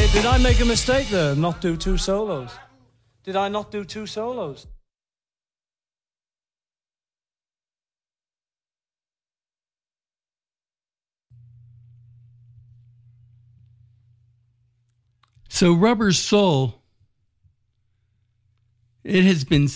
Did I make a mistake there? Not do two solos? Did I not do two solos? So Rubber Soul, it has been